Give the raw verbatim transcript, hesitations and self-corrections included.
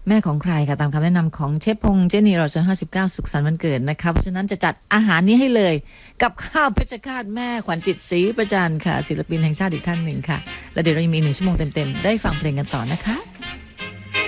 แม่ของใครค่ะตามคำแนะนำของเชฟพงษ์เจนีรอเซอร์ห้าสิบเก้าสุขสันต์วันเกิดนะคะเพราะฉะนั้นจะจัดอาหารนี้ให้เลยกับข้าวเพชรฆาตแม่ขวัญจิตศรีประจันค่ะศิลปินแห่งชาติอีกท่านหนึ่งค่ะแล้วเดี๋ยวเรายังมีหนึ่งชั่วโมงเต็มๆได้ฟังเพลงกันต่อนะคะ